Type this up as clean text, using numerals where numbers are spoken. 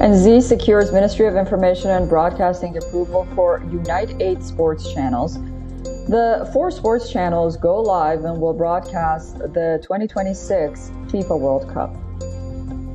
And Z secures Ministry of Information and Broadcasting approval for Unite 8 sports channels. The 4 sports channels go live and will broadcast the 2026 FIFA World Cup.